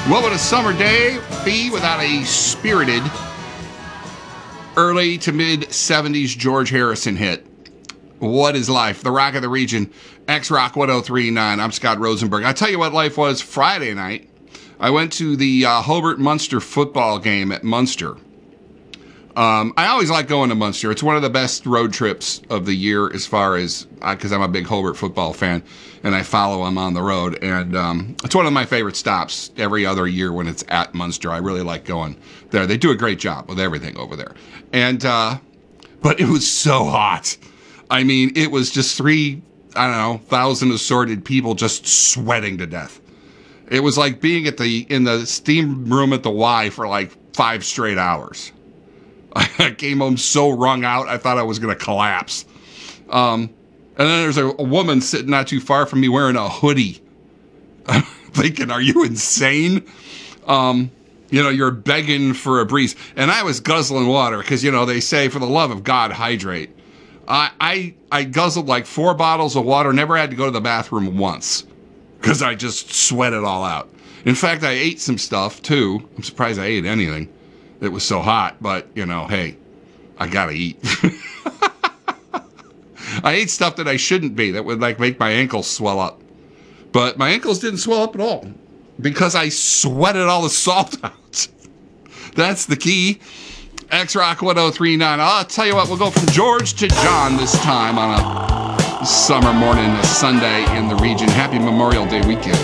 What would a summer day be without a spirited early to mid 70s George Harrison hit? What is life? The Rock of the Region, X-Rock 103.9. I'm Scott Rosenberg. I'll tell you what life was Friday night. I went to the Hobart-Munster football game at Munster. I always like going to Munster. It's one of the best road trips of the year as far as, because I'm a big Hobart football fan, and I follow them on the road. And it's one of my favorite stops every other year when it's at Munster. I really like going there. They do a great job with everything over there. And but it was so hot. I mean, it was just 1,000 assorted people just sweating to death. It was like being in the steam room at the Y for like 5 straight hours. I came home so wrung out, I thought I was going to collapse. And then there's a woman sitting not too far from me wearing a hoodie. I'm thinking, are you insane? You're begging for a breeze. And I was guzzling water because, they say, for the love of God, hydrate. I guzzled like 4 bottles of water, never had to go to the bathroom once because I just sweat it all out. In fact, I ate some stuff, too. I'm surprised I ate anything. It was so hot, but, hey, I gotta eat. I ate stuff that I shouldn't be, that would, make my ankles swell up. But my ankles didn't swell up at all because I sweated all the salt out. That's the key. X-Rock 103.9. I'll tell you what, we'll go from George to John this time on a summer morning, a Sunday in the region. Happy Memorial Day weekend.